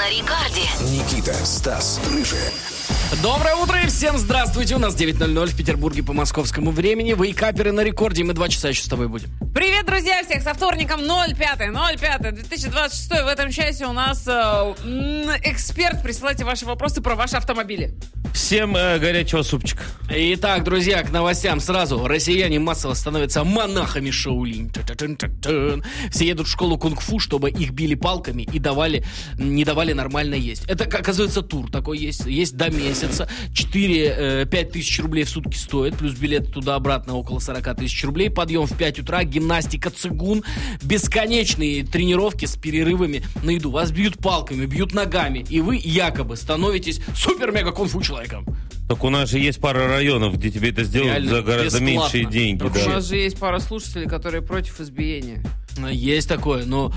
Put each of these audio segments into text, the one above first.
на рекорде. Никита, Стас, Рыжая. Доброе утро и всем здравствуйте. У нас 9:00 в Петербурге по московскому времени. Вейкаперы на рекорде. Мы 2 часа еще с тобой будем. Привет, друзья, всех со вторником 05.05.2026. В этом часе у нас эксперт. Присылайте ваши вопросы про ваши автомобили. Всем горячего супчика. Итак, друзья, к новостям сразу. Россияне массово становятся монахами Шаолинь. Все едут в школу кунг-фу, чтобы их били палками и не давали нормально есть. Это, оказывается, тур такой есть. Есть до месяца. 4-5 тысяч рублей в сутки стоит. Плюс билет туда-обратно около 40 тысяч рублей. Подъем в 5 утра, гимнастика, цигун. Бесконечные тренировки с перерывами на еду. Вас бьют палками, бьют ногами. И вы якобы становитесь супер-мега-кунг-фу человеком. Так у нас же есть пара районов, где тебе это сделают Реально, за гораздо бесплатно. меньшие деньги. У Да. нас же есть пара слушателей, которые против избиения. Есть такое, но...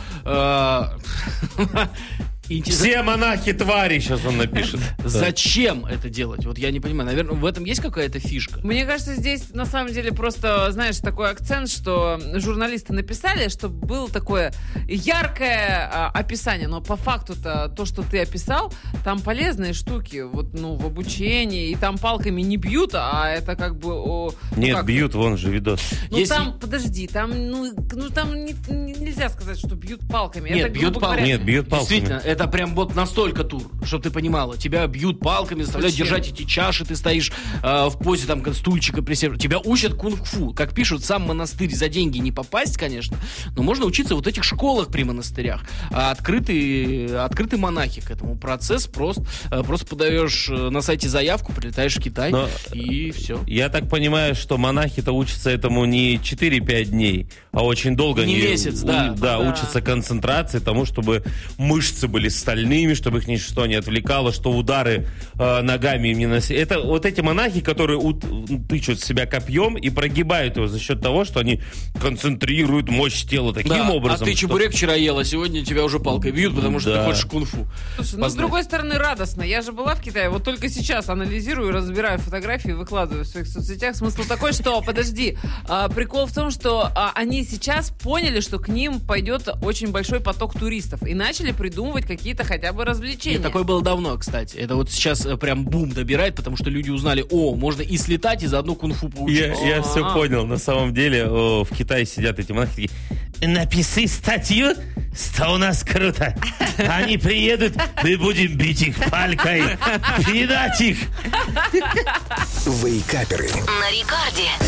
Все монахи твари, сейчас он напишет. Зачем это делать? Вот я не понимаю. Наверное, в этом есть какая-то фишка? Мне кажется, здесь на самом деле просто, знаешь, такой акцент, что журналисты написали, чтобы было такое яркое описание. Но по факту-то то, что ты описал, там полезные штуки, вот, в обучении, и там палками не бьют, а это как бы... Нет, бьют, вон же видос. Подожди, там нельзя сказать, что бьют палками. Нет, это, бьют грубо говоря, палками. Нет, бьют палками. Действительно, это прям вот настолько тур, чтобы ты понимала. Тебя бьют палками, заставляют Зачем? держать эти чаши, ты стоишь в позе там стульчика присев. Тебя учат кунг-фу. Как пишут, сам монастырь за деньги не попасть, конечно, но можно учиться в вот этих школах при монастырях. А открыты монахи к этому. Процесс просто подаешь на сайте заявку, прилетаешь в Китай, и все. Я так понимаю, что монахи-то учатся этому не 4-5 дней, а очень долго. Не месяц, да. Да. Учатся концентрации, тому, чтобы мышцы были стальными, чтобы их ничто не отвлекало, что удары ногами им не носили. Это вот эти монахи, которые тычут себя копьем и прогибают его за счет того, что они концентрируют мощь тела таким образом. А ты чебурек вчера ела, сегодня тебя уже палкой бьют, потому что ты хочешь кунг-фу. Слушай, с другой стороны, радостно. Я же была в Китае, вот только сейчас анализирую, разбираю фотографии, выкладываю в своих соцсетях. Смысл такой, что, прикол в том, что они сейчас поняли, что к ним пойдет очень большой поток туристов и начали придумывать какие-то хотя бы развлечения. Нет, такое было давно, кстати. Это вот сейчас прям бум добирает, потому что люди узнали, можно и слетать, и заодно кунг-фу поучиться. Я все понял. На самом деле в Китае сидят эти монахи такие: напиши статью, что у нас круто. Они приедут, мы будем бить их палкой, пинать их. Вейкаперы. На рекорде.